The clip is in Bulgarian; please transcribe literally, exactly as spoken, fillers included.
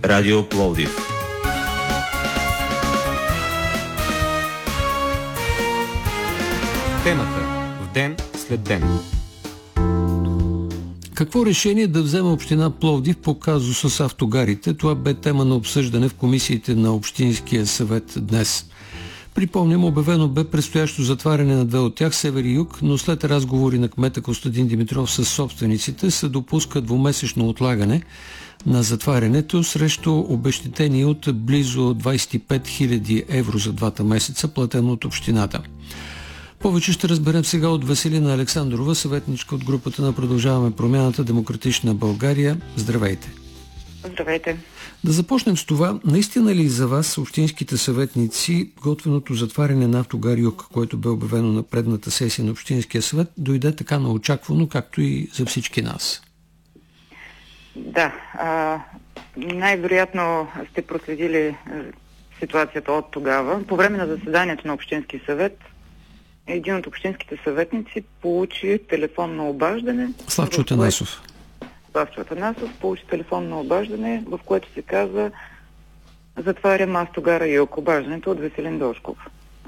Радио Пловдив. Темата в ден след ден. Какво решение да вземе община Пловдив по казуса с автогарите? Това бе тема на обсъждане в комисиите на Общинския съвет днес. Припомням, обявено бе предстоящо затваряне на две от тях, север и юг, но след разговори на кмета Костадин Димитров с собствениците се допуска двумесечно отлагане на затварянето срещу обезщетение от близо двадесет и пет хиляди евро за двата месеца, платено от общината. Повече ще разберем сега от Веселина Александрова, съветничка от групата на Продължаваме промяната Демократична България. Здравейте! Здравейте! Да започнем с това. Наистина ли за вас, общинските съветници, готвеното затваряне на автогар Юг, което бе обявено на предната сесия на Общинския съвет, дойде така неочаквано, както и за всички нас? Да. А, най-вероятно сте проследили ситуацията от тогава. По време на заседанието на Общинския съвет един от общинските съветници получи телефонно обаждане. Славчо Атанасов. Славчо Атанасов получи телефонно обаждане, в което се каза: затварям автогара Юг. Обаждането от Веселин Дошков.